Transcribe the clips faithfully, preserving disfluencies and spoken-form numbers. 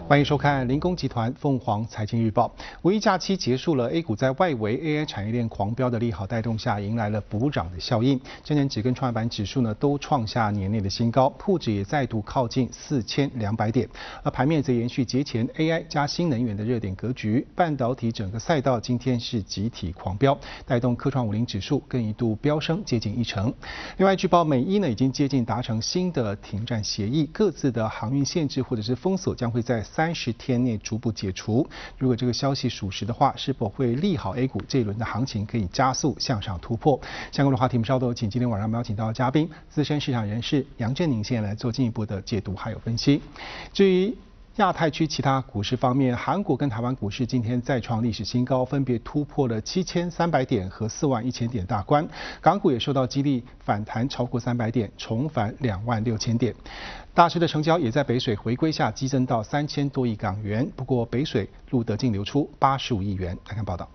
欢迎收看林工集团凤凰财经日报。五一假期结束了 ，A 股在外围 A I 产业链狂飙的利好带动下，迎来了补涨的效应。证券指跟创业板指数呢都创下年内的新高，沪指也再度靠近四千两百点。而盘面则延续节前 A I 加新能源的热点格局，半导体整个赛道今天是集体狂飙，带动科创五零指数更一度飙升接近一成。另外，据报美伊呢已经接近达成新的停战协议，各自的航运限制或者是封锁将会在三十天内逐步解除。如果这个消息属实的话，是否会利好 A 股这一轮的行情可以加速向上突破？相关的话题我们稍后请今天晚上我们邀请到的嘉宾，资深市场人士杨振宁先来做进一步的解读还有分析。至于亚太区其他股市方面，韩国跟台湾股市今天再创历史新高，分别突破了七千三百点和四万一千点大关。港股也受到激励反弹超过三百点，重返两万六千点。大市的成交也在北水回归下激增到三千多亿港元，不过北水录得净流出八十五亿元。来看报道。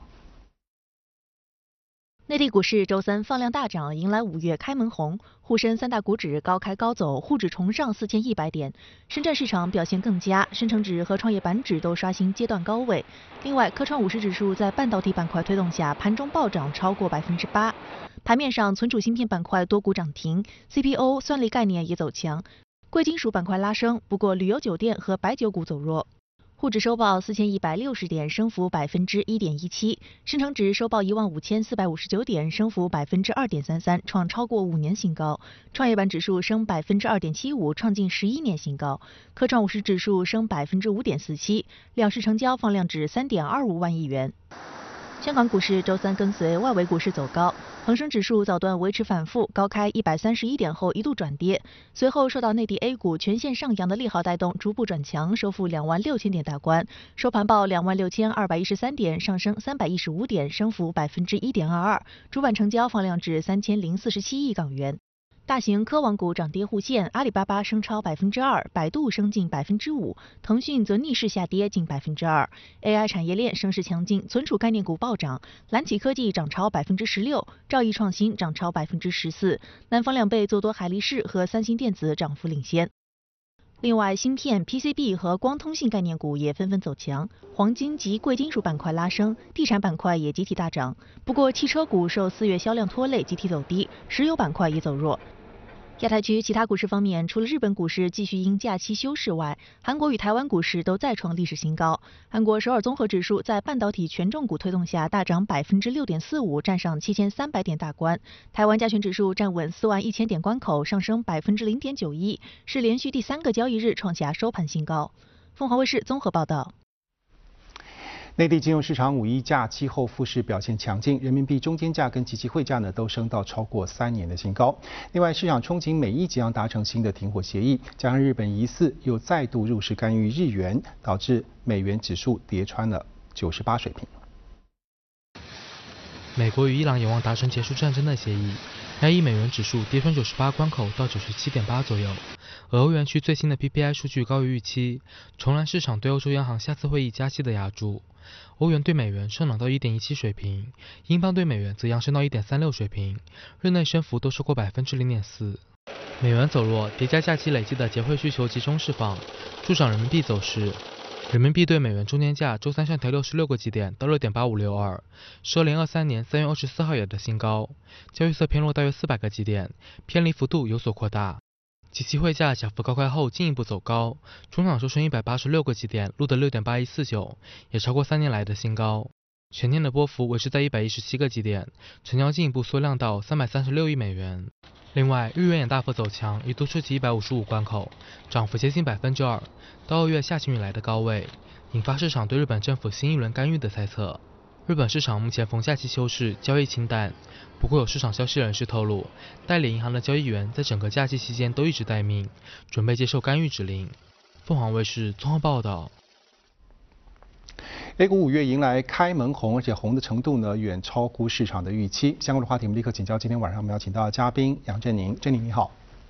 内地股市周三放量大涨，迎来五月开门红，沪深三大股指高开高走，沪指重上四千一百点。深圳市场表现更佳，深成指和创业板指都刷新阶段高位。另外，科创五十指数在半导体板块推动下，盘中暴涨超过百分之八。盘面上，存储芯片板块多股涨停 ，C P O、算力概念也走强，贵金属板块拉升，不过旅游酒店和白酒股走弱。沪指收报四千一百六十点，升幅百分之一点一七；深成指收报一万五千四百五十九点，升幅百分之二点三三，创超过五年新高。创业板指数升百分之二点七五，创近十一年新高。科创五十指数升百分之五点四七，两市成交放量至三点二五万亿元。香港股市周三跟随外围股市走高，恒生指数早段维持反复，高开一百三十一点后一度转跌，随后受到内地 A 股全线上扬的利好带动，逐步转强，收复两万六千点大关，收盘报两万六千二百一十三点，上升三百一十五点，升幅百分之一点二二，主板成交放量至三千零四十七亿港元。大型科网股涨跌互现，阿里巴巴升超百分之二，百度升近百分之五，腾讯则逆势下跌近百分之二。A I 产业链升势强劲，存储概念股暴涨，蓝旗科技涨超百分之十六，兆易创新涨超百分之十四，南方两倍做多海力士和三星电子涨幅领先。另外，芯片、P C B 和光通信概念股也纷纷走强，黄金及贵金属板块拉升，地产板块也集体大涨。不过，汽车股受四月销量拖累，集体走低，石油板块也走弱。亚太区其他股市方面，除了日本股市继续因假期休市外，韩国与台湾股市都再创历史新高。韩国首尔综合指数在半导体权重股推动下大涨百分之六点四五，站上七千三百点大关。台湾加权指数站稳四万一千点关口，上升百分之零点九一，是连续第三个交易日创下收盘新高。凤凰卫视综合报道。 内地金融市场五一假期后复市表现强劲，人民币中间价跟即期汇价呢都升到超过三年的新高。另外，市场憧憬美伊即将达成新的停火协议，加上日本疑似又再度入市干预日元，导致美元指数跌穿了九十八水平。 美国与伊朗有望达成结束战争的协议，然以美元指数跌穿九十八关口到九十七点八左右。而欧元区最新的 P P I 数据高于预期，重燃市场对欧洲央行下次会议加息的压注。欧元对美元上涨到 一点一七水平，英镑对美元则扬升到 一点三六水平，日内升幅都超过 百分之零点四。美元走弱，叠加假期累积的结汇需求集中释放，助长人民币走势。人民币对美元中间价周三上调六十六个基点到 六点八五六二，是二零二三年三月二十四号以来的新高，交易色偏弱大约四百个基点，偏离幅度有所扩大。即期汇价小幅高开后进一步走高，中场收升一百八十六个基点，录得 六点八一四九，也超过三年来的新高。全天的波幅维持在一百一十七个基点，成交进一步缩量到三百三十六亿美元。另外，日元也大幅走强，一度触及一百五十五关口，涨幅接近百分之二，到二月下旬以来的高位，引发市场对日本政府新一轮干预的猜测。日本市场目前逢假期休市，交易清淡。不过有市场消息人士透露，代理银行的交易员在整个假期期间都一直待命，准备接受干预指令。凤凰卫视综合报道。 A 股五月迎来开门红，而且红的程度呢远超乎市场的预期。相关的话题，我们立刻请教今天晚上我们邀请到的嘉宾杨振宁。振宁你好。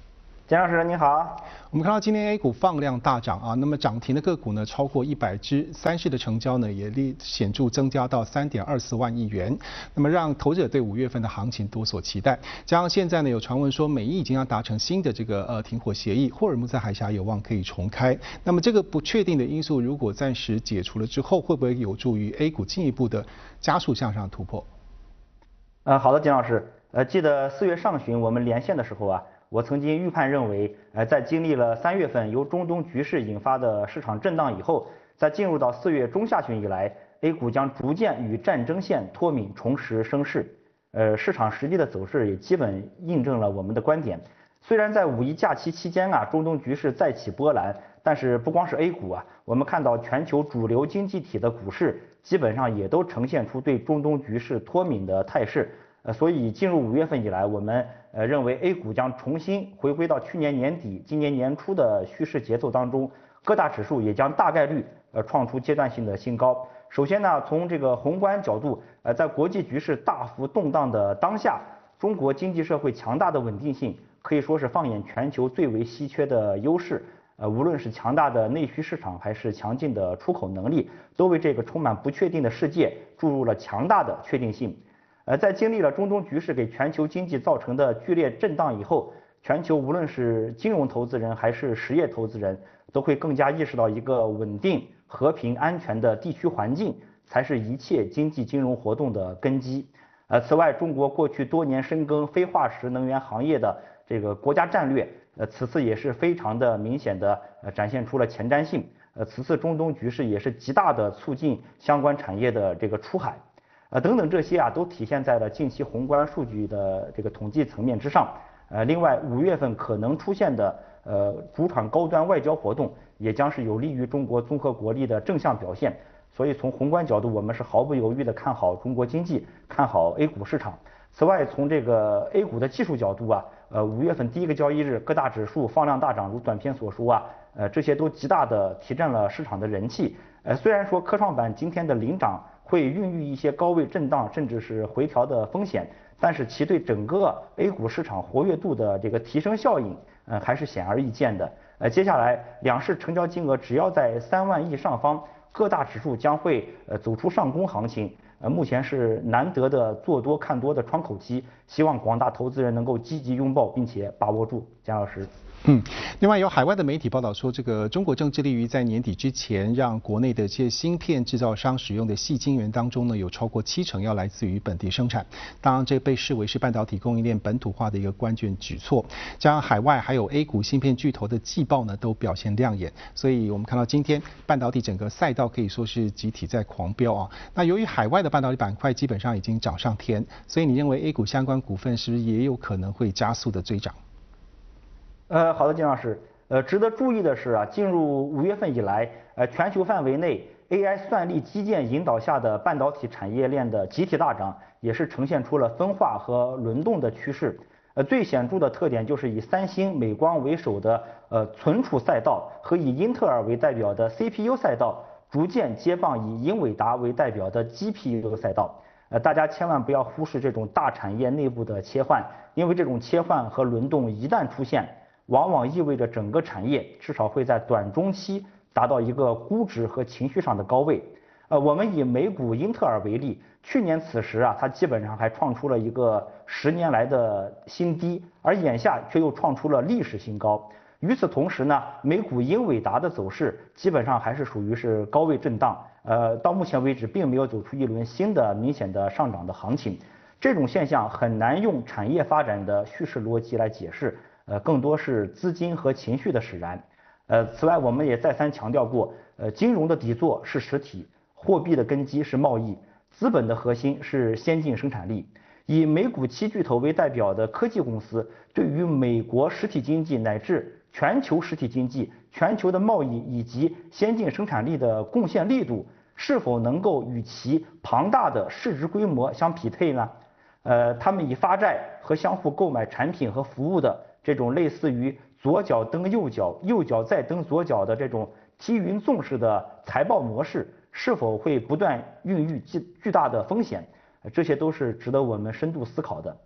姜老师您好， 我们看到今天 A 股放量大涨啊，那么涨停的个股呢超过一百只，三市的成交呢也力显著增加到三点二四万亿元，那么让投资者对五月份的行情多所期待。加上现在呢有传闻说美伊已经要达成新的这个呃停火协议，霍尔木兹海峡有望可以重开。那么这个不确定的因素如果暂时解除了之后，会不会有助于 A 股进一步的加速向上突破？ 呃，好的，姜老师，呃，记得四月上旬我们连线的时候啊。我曾经预判认为，呃，在经历了三月份由中东局势引发的市场震荡以后，在进入到四月中下旬以来 ，A 股将逐渐与战争线脱敏，重拾升势。呃，市场实际的走势也基本印证了我们的观点。虽然在五一假期期间啊，中东局势再起波澜，但是不光是 A 股啊，我们看到全球主流经济体的股市基本上也都呈现出对中东局势脱敏的态势。呃，所以进入五月份以来，我们呃认为 A 股将重新回归到去年年底、今年年初的趋势节奏当中，各大指数也将大概率呃创出阶段性的新高。首先呢，从这个宏观角度，呃，在国际局势大幅动荡的当下，中国经济社会强大的稳定性可以说是放眼全球最为稀缺的优势。呃，无论是强大的内需市场，还是强劲的出口能力，都为这个充满不确定的世界注入了强大的确定性。呃，在经历了中东局势给全球经济造成的剧烈震荡以后，全球无论是金融投资人还是实业投资人，都会更加意识到一个稳定、和平、安全的地区环境才是一切经济金融活动的根基。呃，此外，中国过去多年深耕非化石能源行业的这个国家战略，呃，此次也是非常的明显的呃展现出了前瞻性。呃，此次中东局势也是极大的促进相关产业的这个出海。呃，等等这些啊，都体现在了近期宏观数据的这个统计层面之上。呃，另外，五月份可能出现的呃主场高端外交活动，也将是有利于中国综合国力的正向表现。所以从宏观角度，我们是毫不犹豫的看好中国经济，看好 A 股市场。此外，从这个 A 股的技术角度啊，呃，五月份第一个交易日，各大指数放量大涨，如短片所说啊，呃，这些都极大的提振了市场的人气。呃，虽然说科创板今天的领涨会孕育一些高位震荡甚至是回调的风险，但是其对整个 A 股市场活跃度的这个提升效应，呃，还是显而易见的。呃，接下来两市成交金额只要在三万亿上方，各大指数将会呃走出上攻行情。呃，目前是难得的做多看多的窗口期，希望广大投资人能够积极拥抱并且把握住。姜老师。 嗯，另外有海外的媒体报道说，这个中国正致力于在年底之前让国内的这些芯片制造商使用的矽晶圆当中呢，有超过七成要来自于本地生产。当然，这被视为是半导体供应链本土化的一个关键举措。加上海外还有 A 股芯片巨头的季报呢，都表现亮眼，所以我们看到今天半导体整个赛道可以说是集体在狂飙啊。那由于海外的半导体板块基本上已经涨上天，所以你认为 A 股相关股份是不是也有可能会加速的追涨？ 呃，好的，金老师。呃，值得注意的是啊，进入五月份以来，呃，全球范围内 A I 算力基建引导下的半导体产业链的集体大涨，也是呈现出了分化和轮动的趋势。呃，最显著的特点就是以三星、美光为首的呃存储赛道和以英特尔为代表的 C P U 赛道，逐渐接棒以英伟达为代表的 G P U 赛道。呃，大家千万不要忽视这种大产业内部的切换，因为这种切换和轮动一旦出现，往往意味着整个产业至少会在短中期达到一个估值和情绪上的高位。呃，我们以美股英特尔为例，去年此时啊，它基本上还创出了一个十年来的新低，而眼下却又创出了历史新高。与此同时呢，美股英伟达的走势基本上还是属于是高位震荡，呃，到目前为止并没有走出一轮新的明显的上涨的行情。这种现象很难用产业发展的叙事逻辑来解释。呃，更多是资金和情绪的使然。呃，此外，我们也再三强调过，呃，金融的底座是实体，货币的根基是贸易，资本的核心是先进生产力。以美股七巨头为代表的科技公司，对于美国实体经济乃至全球实体经济、全球的贸易以及先进生产力的贡献力度，是否能够与其庞大的市值规模相匹配呢？呃，他们以发债和相互购买产品和服务的这种类似于左脚蹬右脚，右脚再蹬左脚的这种踢云纵式的财报模式，是否会不断孕育巨巨大的风险？这些都是值得我们深度思考的。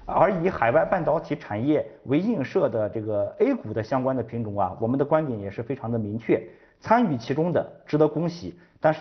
而以海外半导体产业为映射的这个 A 股的相关的品种啊，我们的观点也是非常的明确，参与其中的值得恭喜。但是